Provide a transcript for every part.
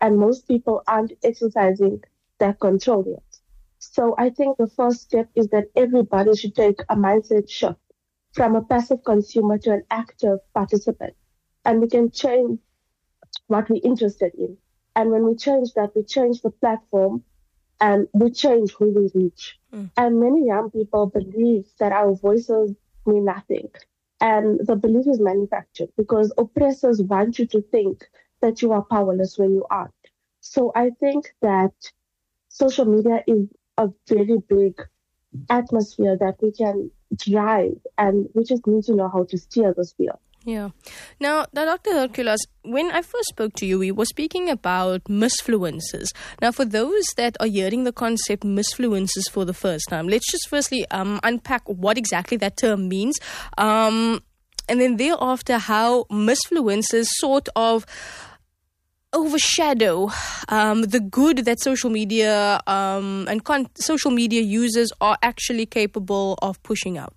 and most people aren't exercising that control yet. So I think the first step is that everybody should take a mindset shift from a passive consumer to an active participant. And we can change what we're interested in. And when we change that, we change the platform and we change who we reach. And many young people believe that our voices mean nothing. And the belief is manufactured because oppressors want you to think that you are powerless when you aren't. So I think that social media is a very big atmosphere that we can drive, and we just need to know how to steer this wheel. Yeah. Now, Dr. Hercules, when I first spoke to you, we were speaking about misfluences. Now, for those that are hearing the concept misfluences for the first time, let's just firstly unpack what exactly that term means, and then thereafter how misfluences sort of overshadow the good that social media and social media users are actually capable of pushing out.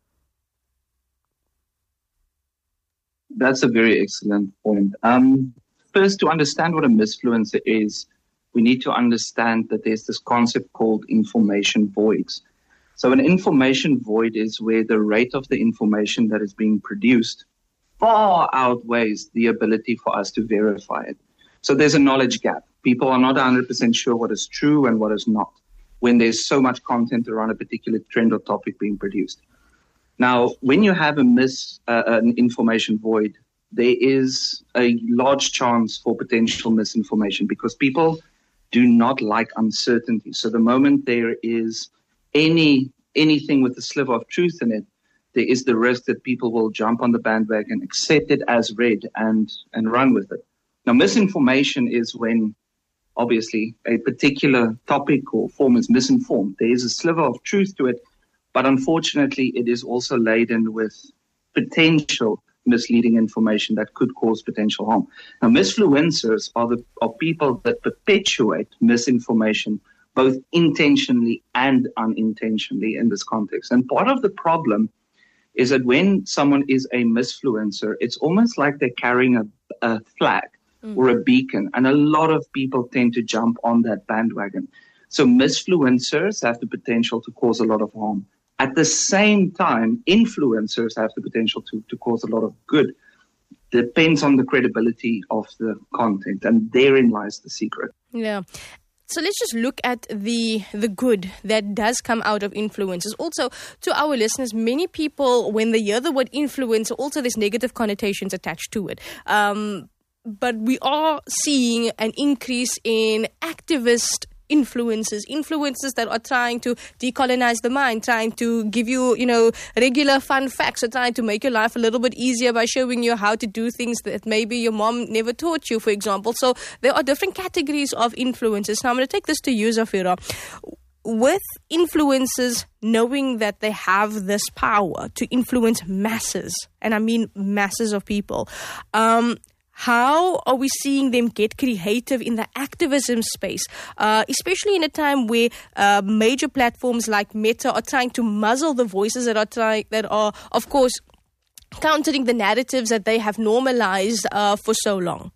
That's a very excellent point. First, to understand what a misfluencer is, we need to understand that there's this concept called information voids. So an information void is where the rate of the information that is being produced far outweighs the ability for us to verify it. So there's a knowledge gap. People are not 100% sure what is true and what is not when there's so much content around a particular trend or topic being produced. Now, when you have an information void, there is a large chance for potential misinformation because people do not like uncertainty. So the moment there is anything with a sliver of truth in it, there is the risk that people will jump on the bandwagon, accept it as read, and run with it. Now, misinformation is when, obviously, a particular topic or form is misinformed. There is a sliver of truth to it, but unfortunately, it is also laden with potential misleading information that could cause potential harm. Now, misfluencers are people that perpetuate misinformation, both intentionally and unintentionally in this context. And part of the problem is that when someone is a misfluencer, it's almost like they're carrying a flag or a beacon, and a lot of people tend to jump on that bandwagon. So misfluencers have the potential to cause a lot of harm. At the same time, influencers have the potential to cause a lot of good. Depends on the credibility of the content, and therein lies the secret. Yeah. So let's just look at the good that does come out of influencers. Also, to our listeners, many people, when they hear the word influencer, also there's negative connotations attached to it. But we are seeing an increase in activist influencers that are trying to decolonize the mind, trying to give you, regular fun facts, or trying to make your life a little bit easier by showing you how to do things that maybe your mom never taught you, for example. So there are different categories of influencers. Now I'm going to take this to you, Zafira. With influencers knowing that they have this power to influence masses, and I mean masses of people, how are we seeing them get creative in the activism space, especially in a time where major platforms like Meta are trying to muzzle the voices that are, of course, countering the narratives that they have normalized for so long?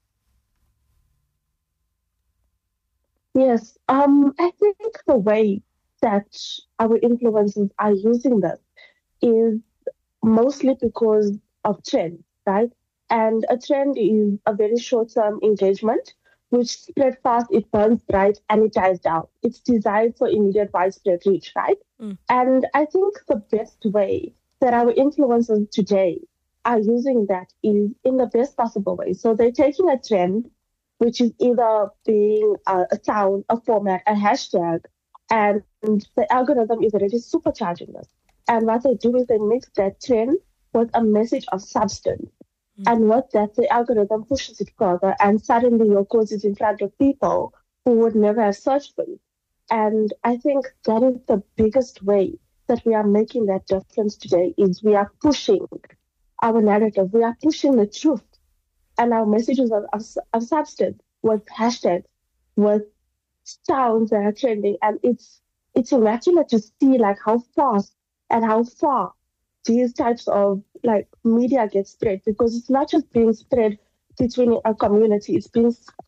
Yes, I think the way that our influencers are using this is mostly because of trends, right? And a trend is a very short-term engagement, which spread fast, it burns bright, and it dies down. It's designed for immediate widespread reach, right? And I think the best way that our influencers today are using that is in the best possible way. So they're taking a trend, which is either being a sound, a format, a hashtag, and the algorithm is already supercharging this. And what they do is they mix that trend with a message of substance. And what that, the algorithm pushes it further, and suddenly your cause is in front of people who would never have searched for it. And I think that is the biggest way that we are making that difference today, is we are pushing our narrative, we are pushing the truth and our messages of substance with hashtags, with sounds that are trending. And it's immaculate to see like how fast and how far these types of media get spread, because it's not just being spread between a community, it's being